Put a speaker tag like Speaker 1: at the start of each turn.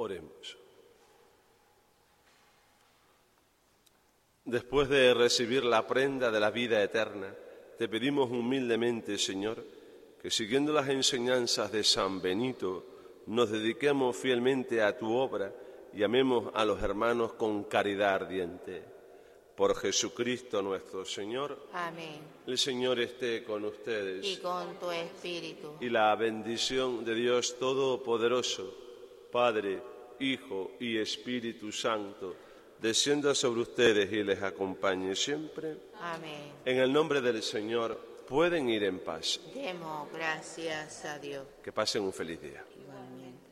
Speaker 1: Oremos. Después de recibir la prenda de la vida eterna, te pedimos humildemente, Señor, que siguiendo las enseñanzas de San Benito, nos dediquemos fielmente a tu obra y amemos a los hermanos con caridad ardiente. Por Jesucristo nuestro Señor.
Speaker 2: Amén.
Speaker 1: El Señor esté con ustedes.
Speaker 2: Y con tu espíritu.
Speaker 1: Y la bendición de Dios Todopoderoso, Padre, Hijo y Espíritu Santo, descienda sobre ustedes y les acompañe siempre.
Speaker 2: Amén.
Speaker 1: En el nombre del Señor, pueden ir en paz.
Speaker 2: Demos gracias a Dios.
Speaker 1: Que pasen un feliz día.